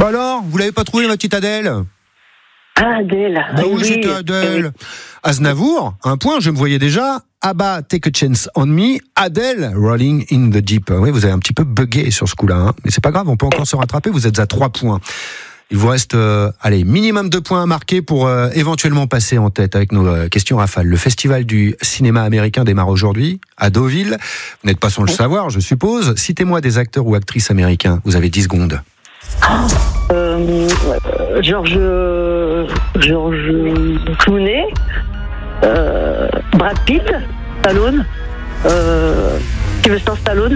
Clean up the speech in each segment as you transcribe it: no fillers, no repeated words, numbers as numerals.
Bah alors, vous l'avez pas trouvé, ma petite Adèle? Adèle. Bah oui, c'était Adèle. Aznavour, un point, je me voyais déjà. Abba, Take a Chance on Me. Adèle, Rolling in the Deep. Oui, vous avez un petit peu bugué sur ce coup-là, hein. Mais c'est pas grave, on peut encore se rattraper. Vous êtes à 3 points. Il vous reste, minimum 2 points à marquer pour éventuellement passer en tête avec nos questions rafales. Le festival du cinéma américain démarre aujourd'hui à Deauville. Vous n'êtes pas sans le savoir, je suppose. Citez-moi des acteurs ou actrices américains. Vous avez 10 secondes. George Clooney, Brad Pitt, Stallone, Sylvester Stallone.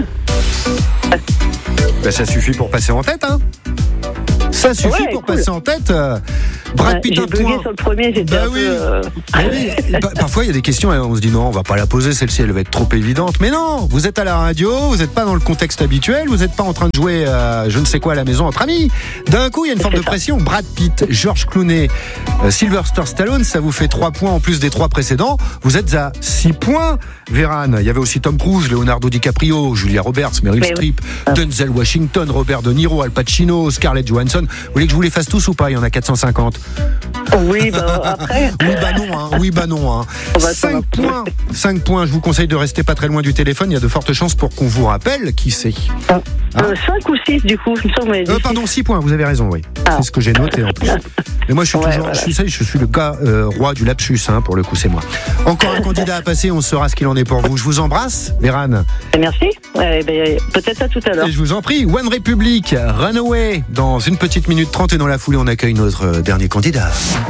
Ben, ça suffit pour passer en tête, hein. Ça suffit pour passer en tête. Brad Pitt, un point. J'ai bugué sur le premier, j'étais Parfois, il y a des questions et on se dit non, on va pas la poser, celle-ci, elle va être trop évidente. Mais non, vous êtes à la radio, vous n'êtes pas dans le contexte habituel, vous n'êtes pas en train de jouer je ne sais quoi à la maison entre amis. D'un coup, il y a une forme de pression. Brad Pitt, George Clooney, Sylvester Stallone, ça vous fait 3 points en plus des 3 précédents. Vous êtes à 6 points, Véran. Il y avait aussi Tom Cruise, Leonardo DiCaprio, Julia Roberts, Meryl Streep, Denzel Washington, Robert De Niro, Al Pacino, Scarlett Johansson. Vous voulez que je vous les fasse tous ou pas? Il y en a 450. Oui, après. Oui, bah non. 5 points. Je vous conseille de rester pas très loin du téléphone. Il y a de fortes chances pour qu'on vous rappelle. Qui c'est? 5 ou 6 du coup. Pardon, 6 points. Vous avez raison, oui. C'est ce que j'ai noté en plus. Mais moi, je suis toujours, je suis le gars roi du lapsus. Pour le coup, c'est moi. Encore un candidat à passer. On saura ce qu'il en est pour vous. Je vous embrasse, Véran. Merci. Peut-être à tout à l'heure. Et je vous en prie. One Republic, Runaway. Dans une petite minute 30 et dans la foulée, on accueille notre dernier candidat.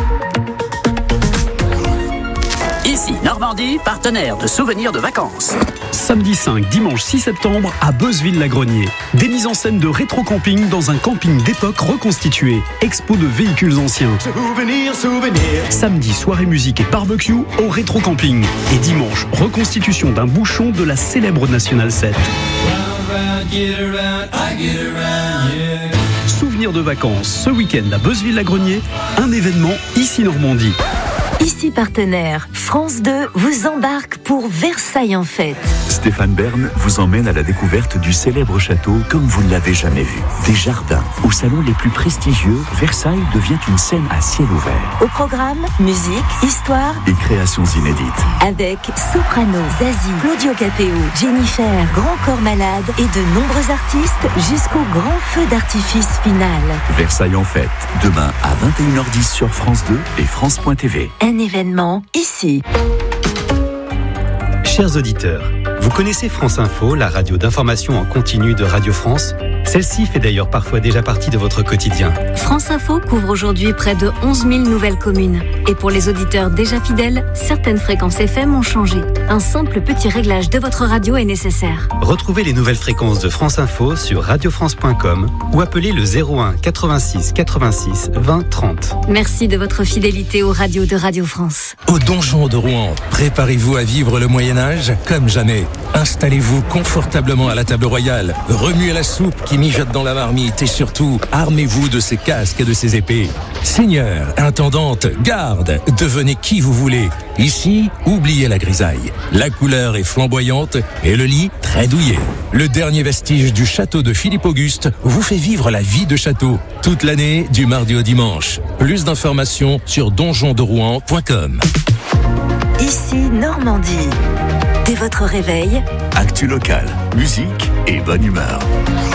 Ici Normandie, partenaire de souvenirs de vacances. Samedi 5, dimanche 6 septembre à Beuzeville-la-Grenier. Des mises en scène de rétro-camping dans un camping d'époque reconstitué. Expo de véhicules anciens. Souvenirs. Samedi, soirée musique et barbecue au rétro-camping. Et dimanche, reconstitution d'un bouchon de la célèbre National 7. Souvenirs de vacances, ce week-end à Beuzeville-la-Grenier, un événement ici Normandie. Ici partenaire, France 2 vous embarque pour Versailles en fête. Stéphane Bern vous emmène à la découverte du célèbre château comme vous ne l'avez jamais vu. Des jardins, aux salons les plus prestigieux, Versailles devient une scène à ciel ouvert. Au programme, musique, histoire et créations inédites. Avec Soprano, Zazie, Claudio Capéo, Jennifer, Grand Corps Malade et de nombreux artistes jusqu'au grand feu d'artifice final. Versailles en fête, demain à 21h10 sur France 2 et France.tv. Un événement ici. Chers auditeurs, vous connaissez France Info, la radio d'information en continu de Radio France? Celle-ci fait d'ailleurs parfois déjà partie de votre quotidien. France Info couvre aujourd'hui près de 11 000 nouvelles communes. Et pour les auditeurs déjà fidèles, certaines fréquences FM ont changé. Un simple petit réglage de votre radio est nécessaire. Retrouvez les nouvelles fréquences de France Info sur radiofrance.com ou appelez le 01 86 86 20 30. Merci de votre fidélité aux radios de Radio France. Au Donjon de Rouen, préparez-vous à vivre le Moyen-Âge comme jamais. Installez-vous confortablement à la table royale, remuez la soupe qui mijote dans la marmite et surtout, armez-vous de ces casques et de ces épées. Seigneur, intendante, garde, devenez qui vous voulez. Ici, oubliez la grisaille. La couleur est flamboyante et le lit très douillet. Le dernier vestige du château de Philippe Auguste vous fait vivre la vie de château toute l'année du mardi au dimanche. Plus d'informations sur donjonderouen.com. Ici Normandie. Dès votre réveil, actu local, musique et bonne humeur.